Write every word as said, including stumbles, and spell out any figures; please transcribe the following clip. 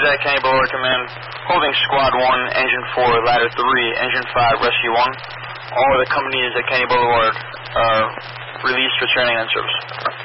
at Kennedy Boulevard Command, holding Squad one, Engine four, Ladder three, Engine five, Rescue one. All of the companies at Kennedy Boulevard are released for training and service.